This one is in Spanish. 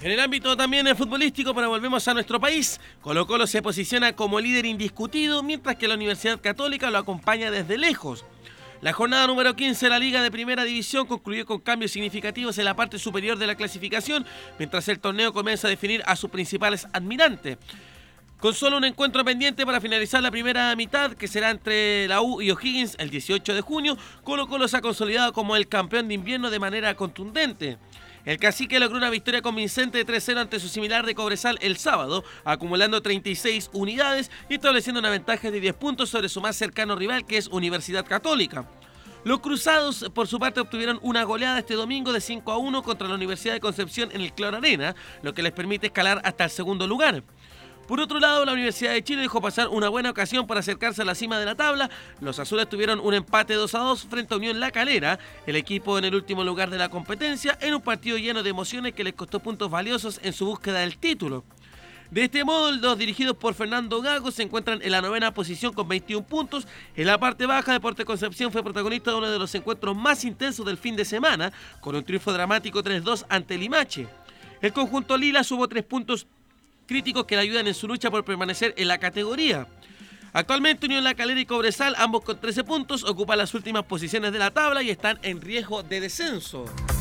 En el ámbito también futbolístico, pero volvemos a nuestro país, Colo-Colo se posiciona como líder indiscutido, mientras que la Universidad Católica lo acompaña desde lejos. La jornada número 15 de la Liga de Primera División concluyó con cambios significativos en la parte superior de la clasificación, mientras el torneo comienza a definir a sus principales admirantes. Con solo un encuentro pendiente para finalizar la primera mitad, que será entre la U y O'Higgins el 18 de junio, Colo-Colo se ha consolidado como el campeón de invierno de manera contundente. El Cacique logró una victoria convincente de 3-0 ante su similar de Cobresal el sábado, acumulando 36 unidades y estableciendo una ventaja de 10 puntos sobre su más cercano rival, que es Universidad Católica. Los cruzados, por su parte, obtuvieron una goleada este domingo de 5-1 contra la Universidad de Concepción en el Cloro Arena, lo que les permite escalar hasta el segundo lugar. Por otro lado, la Universidad de Chile dejó pasar una buena ocasión para acercarse a la cima de la tabla. Los azules tuvieron un empate 2-2 frente a Unión La Calera, el equipo en el último lugar de la competencia, en un partido lleno de emociones que les costó puntos valiosos en su búsqueda del título. De este modo, los dirigidos por Fernando Gago se encuentran en la novena posición con 21 puntos. En la parte baja, Deportes Concepción fue protagonista de uno de los encuentros más intensos del fin de semana, con un triunfo dramático 3-2 ante Limache. El conjunto Lila sumó 3 puntos críticos que le ayudan en su lucha por permanecer en la categoría. Actualmente Unión La Calera y Cobresal, ambos con 13 puntos, ocupan las últimas posiciones de la tabla y están en riesgo de descenso.